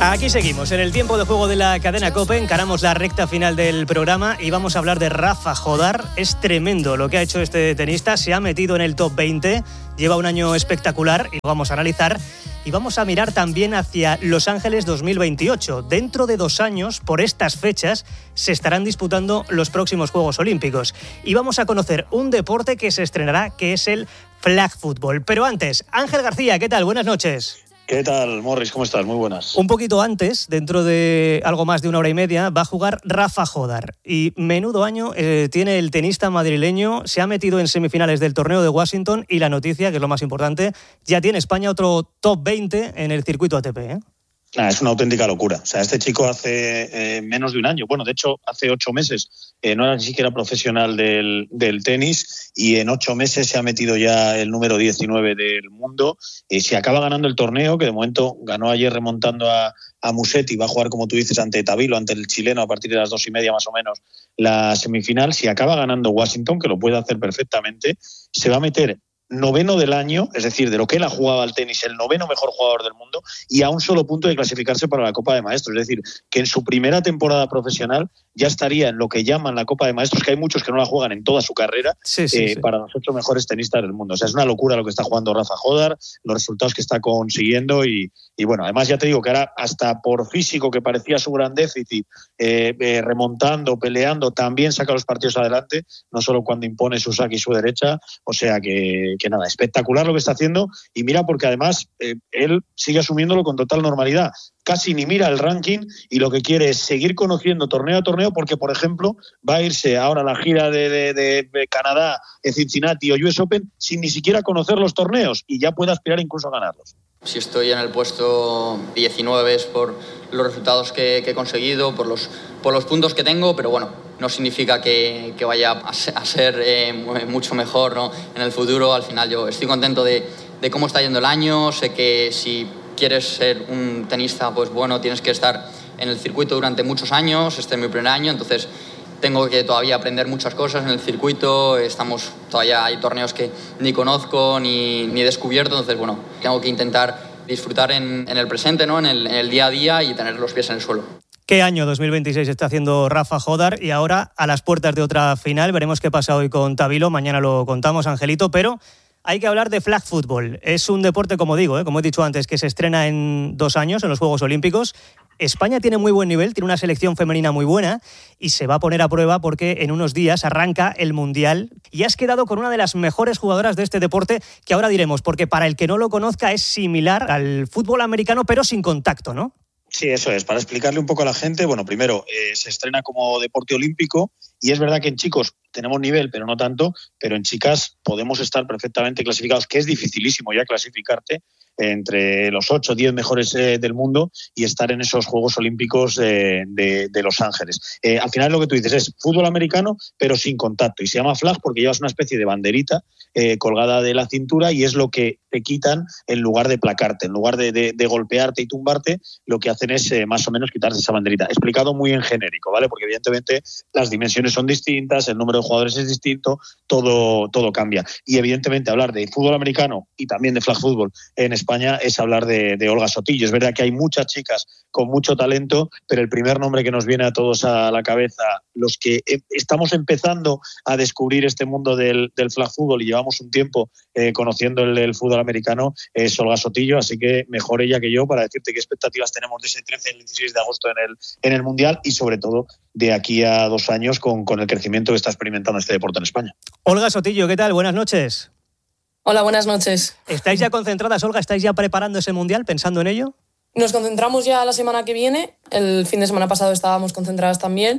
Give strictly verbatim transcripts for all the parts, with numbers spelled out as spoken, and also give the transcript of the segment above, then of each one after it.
Aquí seguimos, en el tiempo de juego de la cadena COPE, encaramos la recta final del programa y vamos a hablar de Rafa Jódar. Es tremendo lo que ha hecho este tenista, se ha metido en el top veinte, lleva un año espectacular y lo vamos a analizar. Y vamos a mirar también hacia Los Ángeles dos mil veintiocho. Dentro de dos años, por estas fechas, se estarán disputando los próximos Juegos Olímpicos. Y vamos a conocer un deporte que se estrenará, que es el flag football. Pero antes, Ángel García, ¿qué tal? Buenas noches. ¿Qué tal, Morris? ¿Cómo estás? Muy buenas. Un poquito antes, dentro de algo más de una hora y media, va a jugar Rafa Jódar. Y menudo año eh, tiene el tenista madrileño. Se ha metido en semifinales del torneo de Washington y la noticia, que es lo más importante, ya tiene España otro top veinte en el circuito A T P, ¿eh? Nah, es una auténtica locura. O sea, este chico hace eh, menos de un año, bueno, de hecho, hace ocho meses, eh, no era ni siquiera profesional del, del tenis y en ocho meses se ha metido ya el número diecinueve del mundo. Y si acaba ganando el torneo, que de momento ganó ayer remontando a, a Musetti, va a jugar, como tú dices, ante Tavilo, ante el chileno, a partir de las dos y media más o menos, la semifinal. Si acaba ganando Washington, que lo puede hacer perfectamente, se va a meter noveno del año, es decir, de lo que él ha jugado al tenis, el noveno mejor jugador del mundo y a un solo punto de clasificarse para la Copa de Maestros. Es decir, que en su primera temporada profesional ya estaría en lo que llaman la Copa de Maestros, que hay muchos que no la juegan en toda su carrera, sí, sí, eh, sí. para los ocho mejores tenistas del mundo. O sea, es una locura lo que está jugando Rafa Jódar, los resultados que está consiguiendo y, y bueno, además ya te digo que ahora hasta por físico, que parecía su gran déficit, eh, eh, remontando, peleando, también saca los partidos adelante, no solo cuando impone su saque y su derecha. O sea que, que nada, espectacular lo que está haciendo y mira, porque además eh, él sigue asumiéndolo con total normalidad. Casi ni mira el ranking y lo que quiere es seguir conociendo torneo a torneo porque, por ejemplo, va a irse ahora a la gira de, de, de Canadá, de Cincinnati o U S Open sin ni siquiera conocer los torneos y ya puede aspirar incluso a ganarlos. Si estoy en el puesto diecinueve es por los resultados que, que he conseguido, por los, por los puntos que tengo, pero bueno, no significa que, que vaya a ser, a ser eh, mucho mejor, ¿no? En el futuro. Al final yo estoy contento de, de cómo está yendo el año. Sé que si quieres ser un tenista, pues bueno, tienes que estar en el circuito durante muchos años. Este es mi primer año, entonces tengo que todavía aprender muchas cosas en el circuito. Estamos, todavía hay torneos que ni conozco ni, ni he descubierto, entonces bueno, tengo que intentar disfrutar en, en el presente, ¿no? En el, en el día a día y tener los pies en el suelo. ¿Qué año dos mil veintiséis está haciendo Rafa Jódar? Y ahora a las puertas de otra final, veremos qué pasa hoy con Tavilo, mañana lo contamos, Angelito, pero hay que hablar de flag football. Es un deporte, como digo, ¿eh? como he dicho antes, que se estrena en dos años en los Juegos Olímpicos. España tiene muy buen nivel, tiene una selección femenina muy buena y se va a poner a prueba porque en unos días arranca el Mundial y has quedado con una de las mejores jugadoras de este deporte que ahora diremos, porque para el que no lo conozca es similar al fútbol americano pero sin contacto, ¿no? Sí, eso es. Para explicarle un poco a la gente, bueno, primero, eh, se estrena como deporte olímpico y es verdad que en chicos tenemos nivel, pero no tanto, pero en chicas podemos estar perfectamente clasificados, que es dificilísimo ya clasificarte entre los ocho o diez mejores eh, del mundo y estar en esos Juegos Olímpicos eh, de, de Los Ángeles. Eh, al final lo que tú dices es fútbol americano, pero sin contacto. Y se llama flag porque llevas una especie de banderita eh, colgada de la cintura y es lo que te quitan en lugar de placarte, en lugar de, de, de golpearte y tumbarte, lo que hacen es eh, más o menos quitarte esa banderita. Explicado muy en genérico, ¿vale? Porque evidentemente las dimensiones son distintas, el número de jugadores es distinto, todo, todo cambia. Y evidentemente hablar de fútbol americano y también de flag fútbol en España es hablar de, de Olga Sotillo. Es verdad que hay muchas chicas con mucho talento, pero el primer nombre que nos viene a todos a la cabeza, los que estamos empezando a descubrir este mundo del, del flag fútbol y llevamos un tiempo eh, conociendo el, el fútbol americano, es Olga Sotillo, así que mejor ella que yo para decirte qué expectativas tenemos de ese trece al dieciséis de agosto en el, en el Mundial y sobre todo de aquí a dos años con, con el crecimiento que está experimentando este deporte en España. Olga Sotillo, ¿qué tal? Buenas noches. Hola, buenas noches. ¿Estáis ya concentradas, Olga? ¿Estáis ya preparando ese Mundial, pensando en ello? Nos concentramos ya la semana que viene. El fin de semana pasado estábamos concentradas también.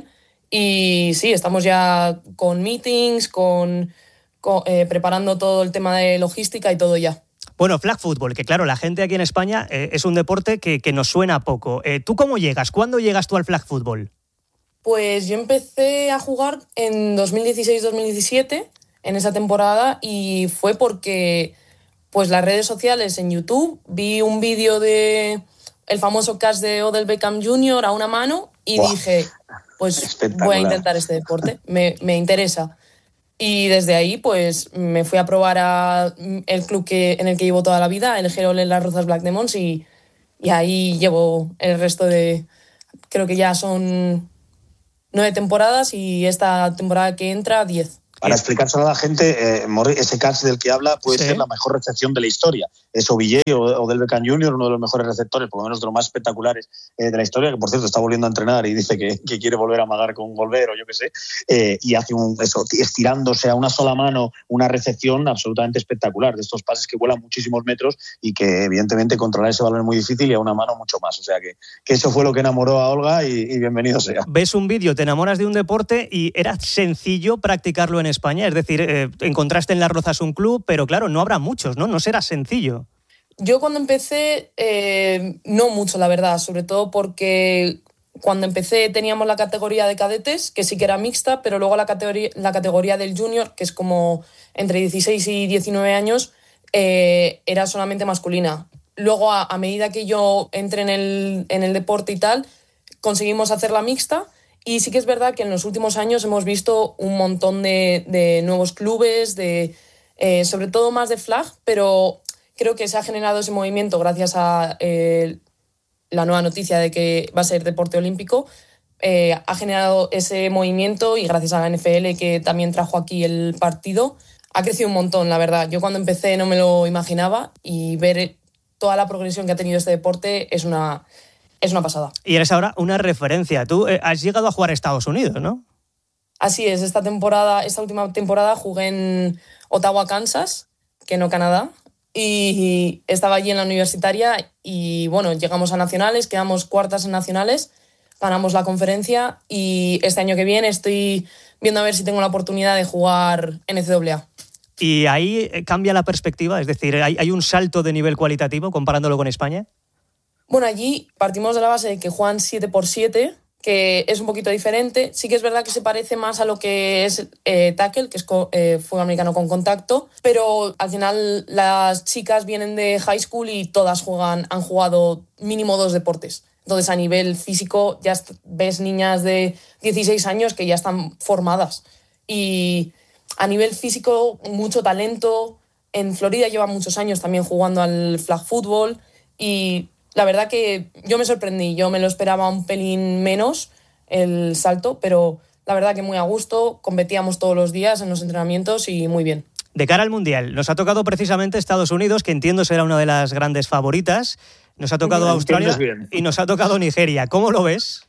Y sí, estamos ya con meetings, con, con eh, preparando todo el tema de logística y todo ya. Bueno, flag football, que claro, la gente aquí en España eh, es un deporte que, que nos suena poco. Eh, ¿Tú cómo llegas? ¿Cuándo llegas tú al flag football? Pues yo empecé a jugar en dos mil dieciséis dos mil diecisiete, en esa temporada, y fue porque pues las redes sociales, en YouTube, vi un vídeo de el famoso catch de Odell Beckham junior a una mano y wow. dije, pues voy a intentar este deporte, me, me interesa. Y desde ahí pues me fui a probar a el club que, en el que llevo toda la vida, el Gerol en Las Rozas Black Demons, y, y ahí llevo el resto de... Creo que ya son nueve temporadas y esta temporada que entra, diez. Para explicárselo a la gente, eh, ese catch del que habla puede sí. ser la mejor recepción de la historia. Es Ovillé o, o del Beckham junior, uno de los mejores receptores, por lo menos de los más espectaculares eh, de la historia, que por cierto está volviendo a entrenar y dice que, que quiere volver a amagar con volver o yo qué sé, eh, y hace un, eso, estirándose a una sola mano una recepción absolutamente espectacular, de estos pases que vuelan muchísimos metros y que evidentemente controlar ese balón es muy difícil y a una mano mucho más. O sea que, que eso fue lo que enamoró a Olga y, y bienvenido sea. Ves un vídeo, te enamoras de un deporte y era sencillo practicarlo en España, es decir, eh, encontraste en Las Rozas un club, pero claro, no habrá muchos, ¿no? No será sencillo. Yo cuando empecé, eh, no mucho, la verdad, sobre todo porque cuando empecé teníamos la categoría de cadetes, que sí que era mixta, pero luego la categoría, la categoría del junior, que es como entre dieciséis y diecinueve años, eh, era solamente masculina. Luego, a, a medida que yo entré en el, en el deporte y tal, conseguimos hacer la mixta. Y sí que es verdad que en los últimos años hemos visto un montón de, de nuevos clubes, de, eh, sobre todo más de flag, pero creo que se ha generado ese movimiento gracias a eh, la nueva noticia de que va a ser deporte olímpico. Eh, ha generado ese movimiento y gracias a la N F L, que también trajo aquí el partido, ha crecido un montón, la verdad. Yo cuando empecé no me lo imaginaba y ver toda la progresión que ha tenido este deporte es una... Es una pasada. Y eres ahora una referencia. Tú eh, has llegado a jugar a Estados Unidos, ¿no? Así es. Esta temporada, esta última temporada jugué en Ottawa, Kansas, que no Canadá. Y estaba allí en la universitaria y, bueno, llegamos a nacionales, quedamos cuartas en nacionales, ganamos la conferencia y este año que viene estoy viendo a ver si tengo la oportunidad de jugar N C A A. ¿Y ahí cambia la perspectiva? Es decir, ¿hay, hay un salto de nivel cualitativo comparándolo con España? Bueno, allí partimos de la base de que juegan siete por siete, que es un poquito diferente. Sí que es verdad que se parece más a lo que es eh, tackle, que es eh, fútbol americano con contacto, pero al final las chicas vienen de high school y todas juegan, han jugado mínimo dos deportes. Entonces, a nivel físico, ya ves niñas de dieciséis años que ya están formadas. Y a nivel físico, mucho talento. En Florida llevan muchos años también jugando al flag football y... La verdad que yo me sorprendí, yo me lo esperaba un pelín menos el salto, pero la verdad que muy a gusto, competíamos todos los días en los entrenamientos y muy bien. De cara al Mundial, nos ha tocado precisamente Estados Unidos, que entiendo será una de las grandes favoritas, nos ha tocado Australia y nos ha tocado Nigeria. ¿Cómo lo ves?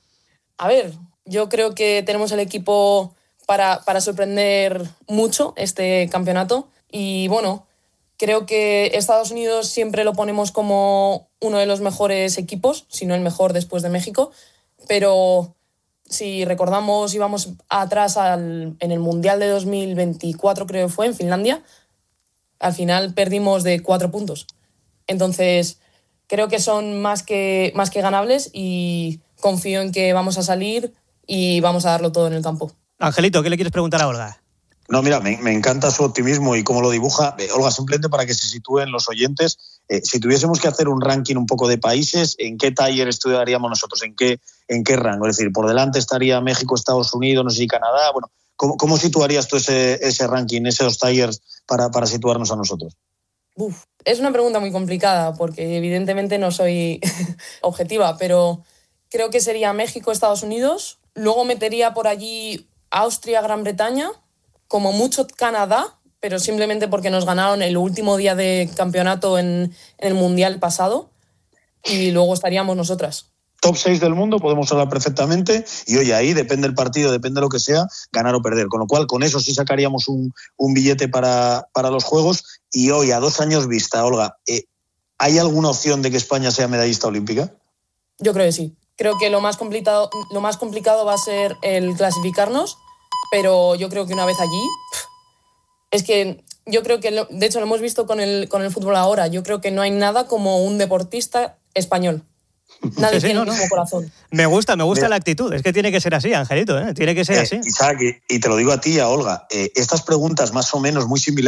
A ver, yo creo que tenemos el equipo para, para sorprender mucho este campeonato y bueno... Creo que Estados Unidos siempre lo ponemos como uno de los mejores equipos, si no el mejor después de México, pero si recordamos, íbamos atrás al, en el Mundial de dos mil veinticuatro, creo que fue, en Finlandia, al final perdimos de cuatro puntos. Entonces, creo que son más que, más que ganables y confío en que vamos a salir y vamos a darlo todo en el campo. Angelito, ¿qué le quieres preguntar a Olga? No, mira, me, me encanta su optimismo y cómo lo dibuja. Eh, Olga, simplemente para que se sitúen los oyentes, eh, si tuviésemos que hacer un ranking un poco de países, ¿en qué tier estudiaríamos nosotros? ¿En qué, en qué rango? Es decir, por delante estaría México, Estados Unidos, no sé si Canadá. Bueno, ¿cómo, cómo situarías tú ese, ese ranking, esos tiers para, para situarnos a nosotros? Uf, es una pregunta muy complicada porque evidentemente no soy objetiva, pero creo que sería México, Estados Unidos. Luego metería por allí Austria, Gran Bretaña. Como mucho Canadá, pero simplemente porque nos ganaron el último día de campeonato en, en el Mundial pasado y luego estaríamos nosotras. Top seis del mundo, podemos hablar perfectamente y oye, ahí depende el partido, depende de lo que sea, ganar o perder. Con lo cual, con eso sí sacaríamos un, un billete para, para los Juegos y hoy, a dos años vista, Olga, eh, ¿hay alguna opción de que España sea medallista olímpica? Yo creo que sí. Creo que lo más complicado, lo más complicado va a ser el clasificarnos, pero yo creo que una vez allí, es que yo creo que, lo, de hecho lo hemos visto con el, con el fútbol ahora, yo creo que no hay nada como un deportista español. Nadie sí, sí, tiene no, el mismo no. corazón. Me gusta, me gusta Mira. la actitud, es que tiene que ser así, Angelito, ¿eh? Tiene que ser eh, así. Isaac, y, y te lo digo a ti, a Olga, eh, estas preguntas más o menos muy similares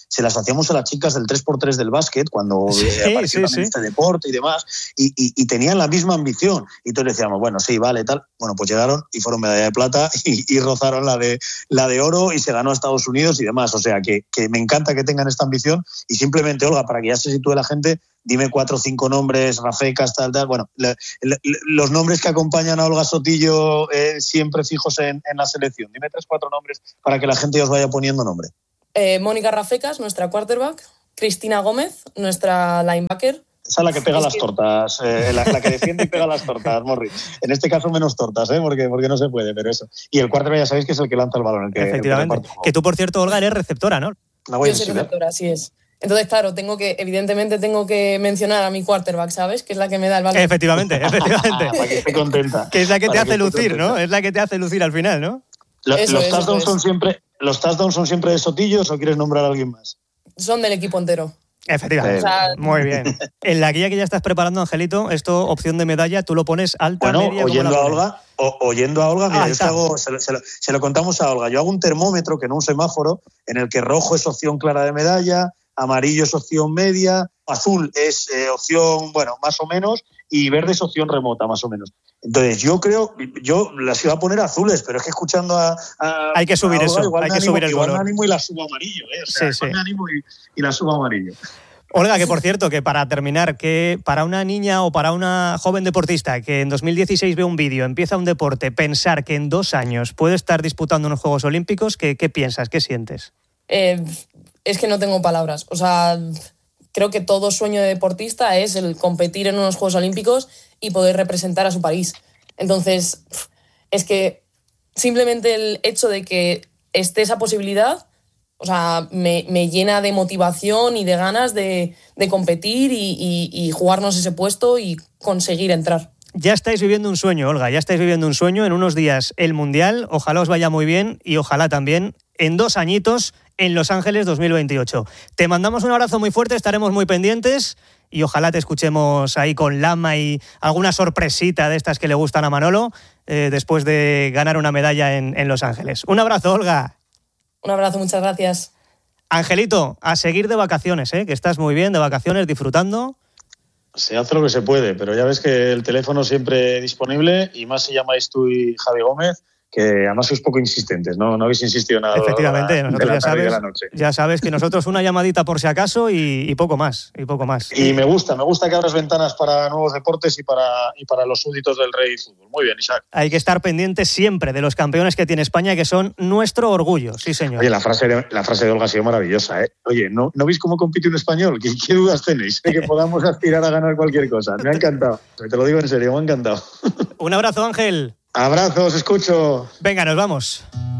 se las hacíamos a las chicas del tres por tres del básquet, cuando sí, eh, apareció sí, sí. este deporte y demás, y, y, y tenían la misma ambición. Y todos decíamos, bueno, sí, vale, tal. Bueno, pues llegaron y fueron medalla de plata y, y rozaron la de, la de oro y se ganó a Estados Unidos y demás. O sea, que, que me encanta que tengan esta ambición y simplemente, Olga, para que ya se sitúe la gente, dime cuatro o cinco nombres, Rafecas, tal, tal. Bueno, le, le, los nombres que acompañan a Olga Sotillo eh, siempre fijos en, en la selección. Dime tres, cuatro nombres para que la gente os vaya poniendo nombre. Eh, Mónica Rafecas, nuestra quarterback. Cristina Gómez, nuestra linebacker. Esa es la que pega es las que... tortas, eh, la, la que defiende y pega las tortas, Morri. En este caso menos tortas, ¿eh? porque, porque no se puede, pero eso. Y el quarterback ya sabéis que es el que lanza el balón. El que, Efectivamente. El que, que tú, por cierto, Olga, eres receptora, ¿no? Yo soy receptora, así es. Entonces, claro, tengo que, evidentemente tengo que mencionar a mi quarterback, ¿sabes? Que es la que me da el balón. Efectivamente, efectivamente. Para que esté contenta. Que es la que para te hace que lucir, contenta. ¿no? Es la que te hace lucir al final, ¿no? Lo, eso, los, eso, touchdowns eso. son siempre, ¿Los touchdowns son siempre de Sotillos o quieres nombrar a alguien más? Son del equipo entero. Efectivamente. O sea, muy bien. En la guía que ya estás preparando, Angelito, esto, opción de medalla, tú lo pones alta, bueno, media... oyendo ¿cómo la a pones? Olga, o, oyendo a Olga, mira, Ah, yo hago, se, lo, se, lo, se lo contamos a Olga. Yo hago un termómetro, que no un semáforo, en el que rojo es opción clara de medalla, amarillo es opción media, azul es eh, opción, bueno, más o menos, y verde es opción remota, más o menos. Entonces, yo creo, yo las iba a poner azules, pero es que escuchando a... a hay que subir a Olga, eso, igual hay que animo, subir el igual color. me animo y la subo amarillo, ¿eh? O sea, sí, igual sí. me animo y, y la subo amarillo. Olga, que por cierto, que para terminar, que para una niña o para una joven deportista que en dos mil dieciséis ve un vídeo, empieza un deporte, pensar que en dos años puede estar disputando unos Juegos Olímpicos, ¿qué, qué piensas? ¿Qué sientes? Eh, es que no tengo palabras. O sea, creo que todo sueño de deportista es el competir en unos Juegos Olímpicos y poder representar a su país. Entonces, es que simplemente el hecho de que esté esa posibilidad, o sea, me, me llena de motivación y de ganas de, de competir y, y, y jugarnos ese puesto y conseguir entrar. Ya estáis viviendo un sueño, Olga, ya estáis viviendo un sueño. En unos días el Mundial, ojalá os vaya muy bien y ojalá también en dos añitos en Los Ángeles dos mil veintiocho. Te mandamos un abrazo muy fuerte, estaremos muy pendientes y ojalá te escuchemos ahí con Lama y alguna sorpresita de estas que le gustan a Manolo eh, después de ganar una medalla en, en Los Ángeles. Un abrazo, Olga. Un abrazo, muchas gracias. Angelito, a seguir de vacaciones, ¿eh? Que estás muy bien, de vacaciones, disfrutando. Se hace lo que se puede, pero ya ves que el teléfono siempre disponible y más si llamáis tú y Javi Gómez, que además sois poco insistentes, ¿no? No habéis insistido nada. Efectivamente, de la, nosotros de la ya tarde y sabes, de la noche. ya sabes que nosotros una llamadita por si acaso y, y poco más, y poco más. Y me gusta, me gusta que abras ventanas para nuevos deportes y para, y para los súbditos del Rey Fútbol. Muy bien, Isaac. Hay que estar pendientes siempre de los campeones que tiene España, que son nuestro orgullo, sí señor. Oye, la frase de, la frase de Olga ha sido maravillosa, ¿eh? Oye, ¿no, ¿no veis cómo compite un español? ¿Qué, qué dudas tenéis de que podamos aspirar a ganar cualquier cosa? Me ha encantado. Te lo digo en serio, me ha encantado. Un abrazo, Ángel. Abrazos, escucho. Venga, nos vamos.